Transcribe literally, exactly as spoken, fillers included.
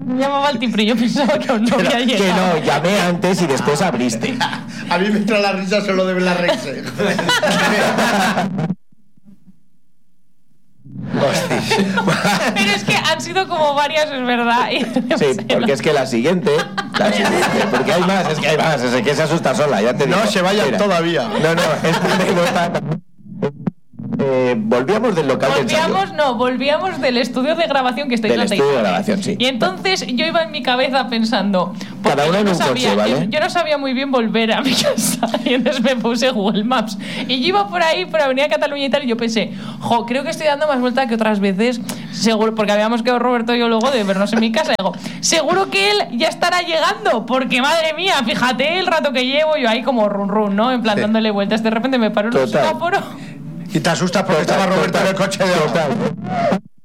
Me llamaba al timbre, yo pensaba que aún no había llegado. Que no, llamé antes y después abriste. A mí me entra la risa solo de ver la Rexe. Pero es que han sido como varias, es verdad. Sí, porque es que la siguiente, la siguiente, porque hay más, es que hay más, es que se asusta sola, ya te digo. No se vayan Mira, todavía. No, no, esta anécdota. Eh, volvíamos del local de ensayo. Volvíamos, no, volvíamos del estudio de grabación que estoy Del en la estudio de Titanic. grabación, sí. Y entonces yo iba en mi cabeza pensando, porque Cada uno yo en no un sabía, coche, ¿vale? yo, yo no sabía muy bien volver a mi casa. Y entonces me puse Google Maps. Y yo iba por ahí, por Avenida Cataluña y tal, y yo pensé, jo, creo que estoy dando más vuelta que otras veces, seguro, porque habíamos quedado Roberto y yo luego de vernos en mi casa. Y digo, seguro que él ya estará llegando, porque madre mía, fíjate el rato que llevo yo ahí como run run, ¿no? En plan, Sí. dándole vueltas. De repente me paró en un Total. semáforo. Y te asustas porque Total, estaba Roberto total, en el coche de total.